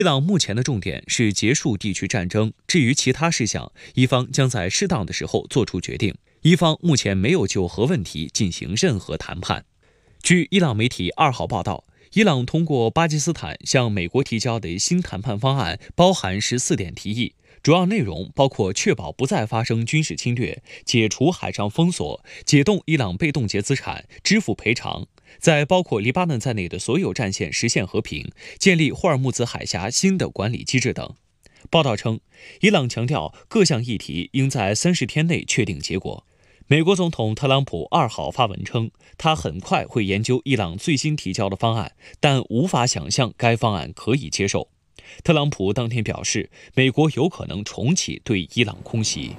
伊朗目前的重点是结束地区战争，至于其他事项，伊方将在适当的时候做出决定。伊方目前没有就核问题进行任何谈判。据伊朗媒体2号报道，伊朗通过巴基斯坦向美国提交的新谈判方案包含14点提议，主要内容包括确保不再发生军事侵略、解除海上封锁、解冻伊朗被冻结资产、支付赔偿，在包括黎巴嫩在内的所有战线实现和平、建立霍尔木兹海峡新的管理机制等。报道称，伊朗强调各项议题应在30天内确定结果。美国总统特朗普2号发文称，他很快会研究伊朗最新提交的方案，但无法想象该方案可以接受。特朗普当天表示，美国有可能重启对伊朗空袭。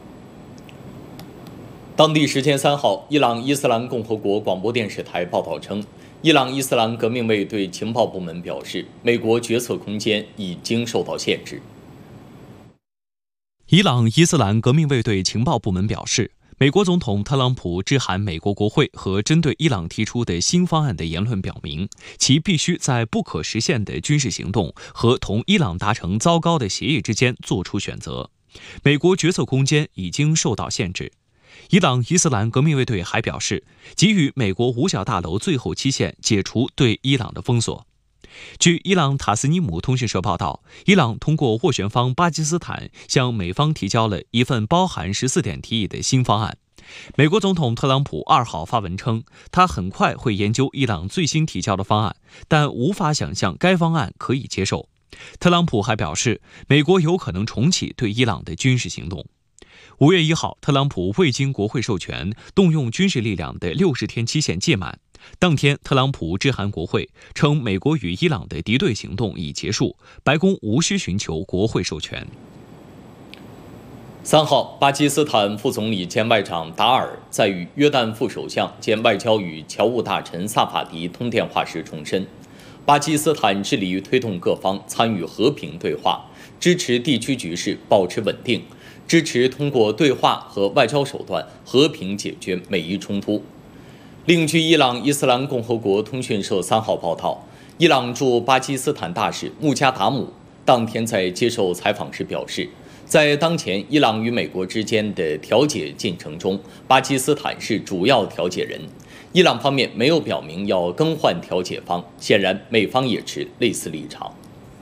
当地时间3号，伊朗伊斯兰共和国广播电视台报道称，伊朗伊斯兰革命卫队情报部门表示，美国决策空间已经受到限制。 伊朗伊斯兰革命卫队情报部门表示，美国总统特朗普致函美国国会和针对伊朗提出的新方案的言论表明，其必须在不可实现的军事行动和同伊朗达成糟糕的协议之间做出选择。美国决策空间已经受到限制。伊朗伊斯兰革命卫队还表示，给予美国五角大楼最后期限，解除对伊朗的封锁。据伊朗塔斯尼姆通讯社报道，伊朗通过斡旋方巴基斯坦向美方提交了一份包含14点提议的新方案。美国总统特朗普2号发文称，他很快会研究伊朗最新提交的方案，但无法想象该方案可以接受。特朗普还表示，美国有可能重启对伊朗的军事行动。5月1号，特朗普未经国会授权动用军事力量的60天期限届满。当天，特朗普致函国会，称美国与伊朗的敌对行动已结束，白宫无需寻求国会授权。 3号，巴基斯坦副总理兼外长达尔在与约旦副首相兼外交与侨务大臣萨法迪通电话时重申，巴基斯坦致力于推动各方参与和平对话，支持地区局势保持稳定，支持通过对话和外交手段和平解决每一冲突。另据伊朗伊斯兰共和国通讯社3号报道，伊朗驻巴基斯坦大使穆加达姆当天在接受采访时表示，在当前伊朗与美国之间的调解进程中，巴基斯坦是主要调解人。伊朗方面没有表明要更换调解方，显然美方也持类似立场。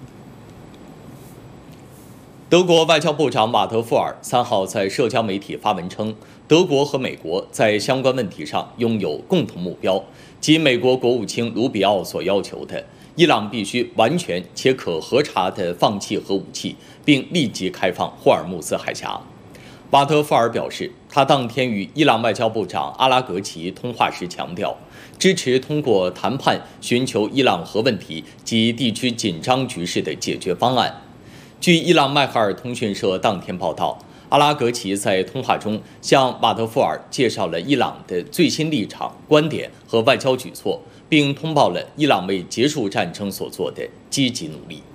德国外交部长马特富尔3号在社交媒体发文称，德国和美国在相关问题上拥有共同目标，即美国国务卿卢比奥所要求的，伊朗必须完全且可核查地放弃核武器，并立即开放霍尔木兹海峡。马特富尔表示，他当天与伊朗外交部长阿拉格齐通话时强调，支持通过谈判寻求伊朗核问题及地区紧张局势的解决方案。据伊朗迈哈尔通讯社当天报道，阿拉格齐在通话中向马特富尔介绍了伊朗的最新立场、观点和外交举措，并通报了伊朗为结束战争所做的积极努力。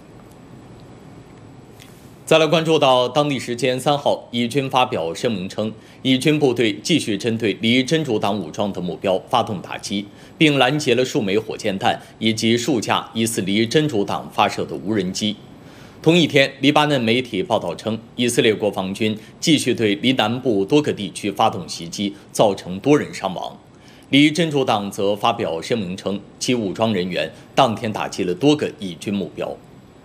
再来关注到当地时间3号，以军发表声明称，以军部队继续针对离真主党武装的目标发动打击，并拦截了数枚火箭弹以及数架疑似离真主党发射的无人机。同一天，黎巴嫩媒体报道称，以色列国防军继续对黎南部多个地区发动袭击，造成多人伤亡。黎真主党则发表声明称，其武装人员当天打击了多个以军目标。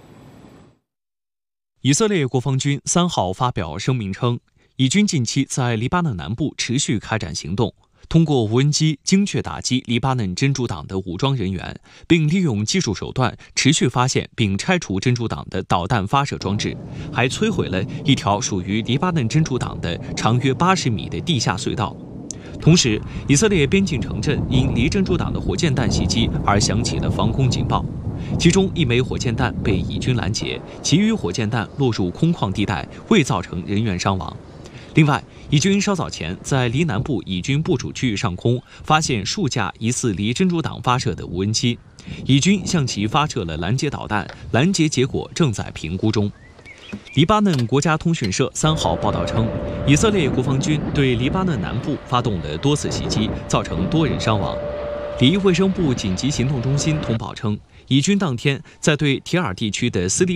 以色列国防军3号发表声明称，以军近期在黎巴嫩南部持续开展行动，通过无人机精确打击黎巴嫩真主党的武装人员，并利用技术手段持续发现并拆除真主党的导弹发射装置，还摧毁了一条属于黎巴嫩真主党的长约80米的地下隧道。同时，以色列边境城镇因离真主党的火箭弹袭击而响起了防空警报，其中1枚火箭弹被以军拦截，其余火箭弹落入空旷地带，未造成人员伤亡。另外，以军稍早前在黎南部以军部署区域上空发现数架疑似离真主党发射的无人机，以军向其发射了拦截导弹，拦截结果正在评估中。黎巴嫩国家通讯社3号报道称，以色列国防军对黎巴嫩南部发动了多次袭击，造成多人伤亡。黎卫生部紧急行动中心通报称，以军当天在对提尔地区的斯利